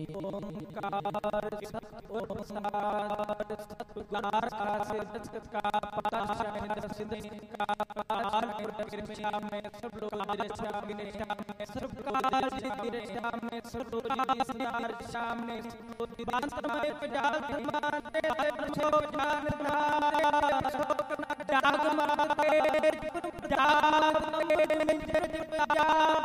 ओंकार सतगुरु सतगुरु का पातशाह सिद्ध का पार कृपा में सब लोग सामने सरकार जी सामने सब लोग सामने बांस में पजाल माते अशोक जान अशोक जाग माते जाग